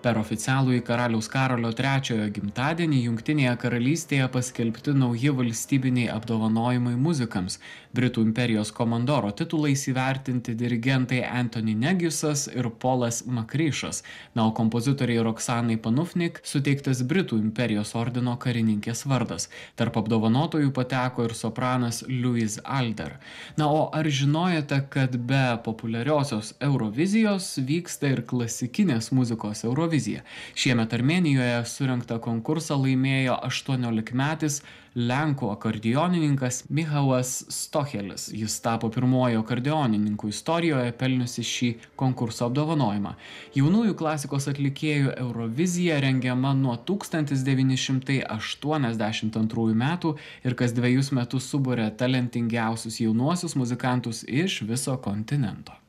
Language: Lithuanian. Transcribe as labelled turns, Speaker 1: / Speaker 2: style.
Speaker 1: Per oficialųjį karaliaus Karolio III gimtadienį Jungtinėje karalystėje paskelbti nauji valstybiniai apdovanojimai muzikams. Britų imperijos komandoro titulais įvertinti dirigentai Anthony Negiusas ir Paulas Makryšas, o kompozitoriai Roxanai Panufnik suteiktas Britų imperijos ordino karininkės vardas. Tarp apdovanotojų pateko ir sopranas Louise Alder. O ar žinojate, kad be populiariosios Eurovizijos vyksta ir klasikinės muzikos Eurovizija? Šiemet Armėnijoje surengtą konkursą laimėjo 18-metis lenkų akordeonininkas Michailas Stochelis. Jis tapo pirmuoju akordionininku istorijoje pelniusi šį konkurso apdovanojimą. Jaunųjų klasikos atlikėjų Eurovizija rengiama nuo 1982 metų ir kas 2 metus suburia talentingiausius jaunuosius muzikantus iš viso kontinento.